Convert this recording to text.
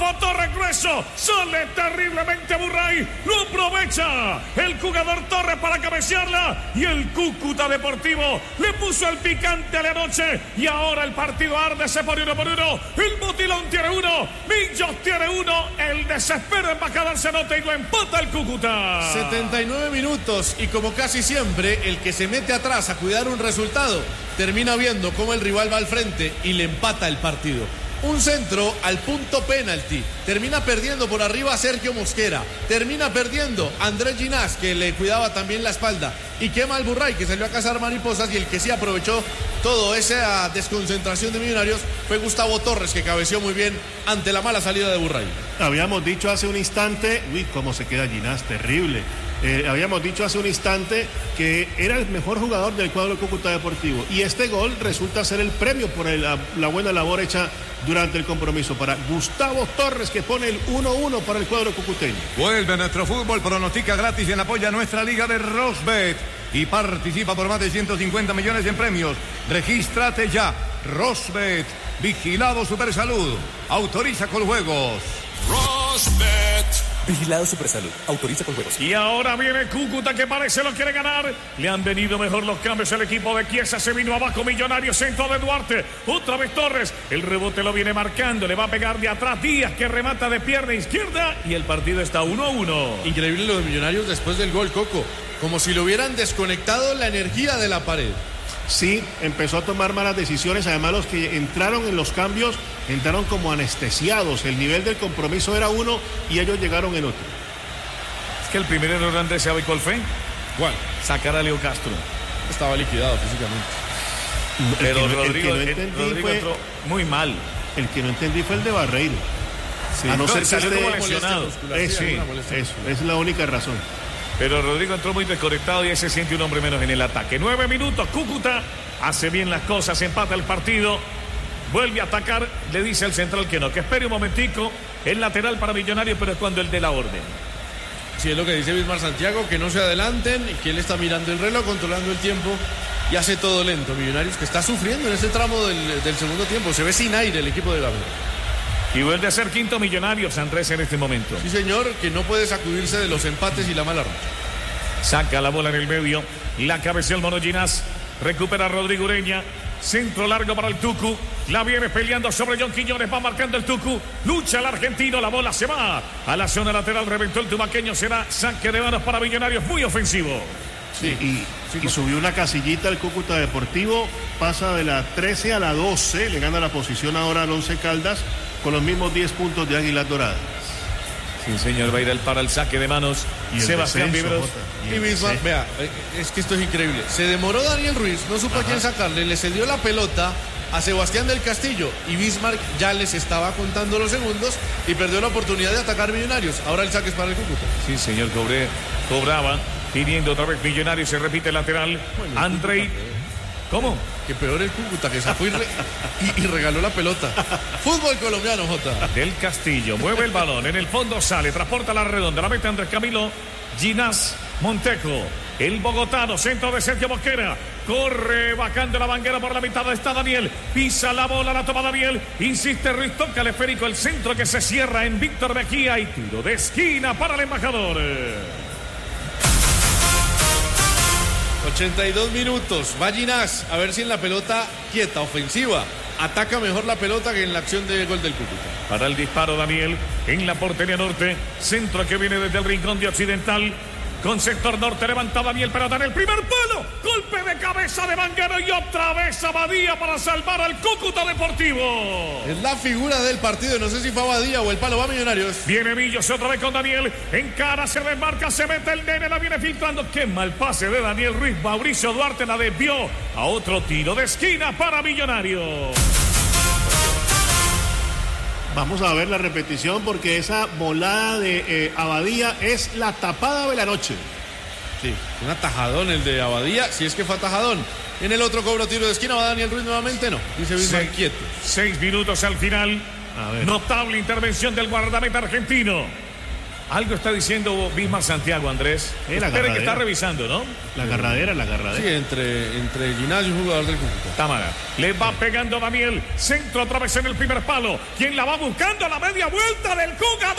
Rafa Torres grueso, sale terriblemente Burray, lo aprovecha el jugador Torres para cabecearla y el Cúcuta Deportivo le puso el picante a la noche y ahora el partido arde, se pone 1-1, el Motilón tiene 1, Millos tiene 1, el desespero embajador se nota y lo empata el Cúcuta. 79 minutos y como casi siempre, el que se mete atrás a cuidar un resultado termina viendo cómo el rival va al frente y le empata el partido. Un centro al punto penalti, termina perdiendo por arriba Sergio Mosquera, termina perdiendo Andrés Ginás, que le cuidaba también la espalda, y quema al Burray, que salió a cazar mariposas, y el que sí aprovechó toda esa desconcentración de Millonarios fue Gustavo Torres, que cabeció muy bien ante la mala salida de Burray. Habíamos dicho hace un instante, cómo se queda Ginás, terrible. Habíamos dicho hace un instante que era el mejor jugador del cuadro Cúcuta Deportivo y este gol resulta ser el premio por la buena labor hecha durante el compromiso para Gustavo Torres, que pone el 1-1 para el cuadro cucuteño. Vuelve nuestro fútbol, pronostica gratis en apoya a nuestra liga de Rosbet y participa por más de 150 millones en premios. Regístrate ya. Rosbet, vigilado Supersalud, autoriza con juegos. Rosbet. Vigilado Supersalud, autoriza con juegos. Y ahora viene Cúcuta, que parece lo quiere ganar. Le han venido mejor los cambios. El equipo de Chiesa se vino abajo. Millonarios, centro de Duarte. Otra vez Torres. El rebote lo viene marcando. Le va a pegar de atrás Díaz, que remata de pierna izquierda. Y el partido está 1-1. Increíble lo de Millonarios después del gol, Coco. Como si le hubieran desconectado la energía de la pared. Sí, empezó a tomar malas decisiones. Además, los que entraron en los cambios entraron como anestesiados. El nivel del compromiso era uno y ellos llegaron en otro. Es que el primer error, Andrés, ¿sabe cuál fue? ¿Cuál? Sacar a Leo Castro. Estaba liquidado físicamente. Pero Rodrigo fue entró muy mal. El que no entendí fue el de Barreiro. Sí, a no ser que salió esté como lesionado. Sí, eso es la única razón. Pero Rodrigo entró muy desconectado y ahí se siente un hombre menos en el ataque. 9 minutos, Cúcuta hace bien las cosas, empata el partido, vuelve a atacar, le dice al central que no, que espere un momentico, el lateral para Millonarios, pero es cuando él dé la orden. Sí, es lo que dice Bismar Santiago, que no se adelanten, y que él está mirando el reloj, controlando el tiempo y hace todo lento. Millonarios que está sufriendo en este tramo del segundo tiempo, se ve sin aire el equipo de Gabriel. Y vuelve a ser quinto Millonarios, Andrés, en este momento. Sí, señor, que no puede sacudirse de los empates y la mala racha. Saca la bola en el medio, la cabecea el Mono Ginás, recupera Rodrigo Ureña, centro largo para el Tucu, la viene peleando sobre John Quiñones, va marcando el Tucu, lucha el argentino, la bola se va a la zona lateral, reventó el tumaqueño, será saque de manos para Millonarios, muy ofensivo. Sí, y subió una casillita el Cúcuta Deportivo, pasa de la 13 a la 12, le gana la posición ahora al 11 Caldas, con los mismos 10 puntos de Águilas Doradas. Sí, señor, va a ir para el saque de manos Sebastián Viveros. Y Bismarck, vea, es que esto es increíble. Se demoró Daniel Ruiz, no supo a quién sacarle, le cedió la pelota a Sebastián del Castillo y Bismarck ya les estaba contando los segundos y perdió la oportunidad de atacar Millonarios. Ahora el saque es para el Cúcuta. Sí, señor, cobraba, pidiendo otra vez Millonarios, se repite el lateral. Bueno, Andrei. ¿Cómo? Que peor el Cúcuta, que sacó y regaló la pelota. Fútbol colombiano, Jota. Del Castillo, mueve el balón, en el fondo sale, transporta la redonda, la mete Andrés Camilo, Ginás, Montejo, el bogotano, centro de Sergio Mosquera, corre bajando la banguera por la mitad, está Daniel, pisa la bola, la toma Daniel, insiste Ruiz, toca el esférico, el centro que se cierra en Víctor Mejía y tiro de esquina para el embajador. 82 minutos, va Ginás, a ver si en la pelota quieta, ofensiva, ataca mejor la pelota que en la acción de gol del Cúcuta. Para el disparo Daniel, en la portería norte, centro que viene desde el rincón de Occidental, con sector norte, levanta Daniel, pelota en el primer palo, golpe de cabeza de Banguero y otra vez Abadía para salvar al Cúcuta Deportivo. Es la figura del partido, no sé si fue Abadía o el palo, va Millonarios. Viene Millos otra vez con Daniel, encara, se desmarca, se mete el nene, la viene filtrando, qué mal pase de Daniel Ruiz, Mauricio Duarte la desvió a otro tiro de esquina para Millonarios. Vamos a ver la repetición porque esa volada de Abadía es la tapada de la noche. Sí, un atajadón el de Abadía, si es que fue atajadón. En el otro cobro tiro de esquina va Daniel Ruiz nuevamente, no. Dice Bismarck quieto. 6 minutos al final. Notable intervención del guardameta argentino. Algo está diciendo Bismarck Santiago, Andrés. Espere que está revisando, ¿no? La agarradera. Sí, entre Ginás y un jugador del Cúcuta. Támara. Le va pegando Daniel. Centro otra vez en el primer palo. Quien la va buscando a la media vuelta del Cúcuta.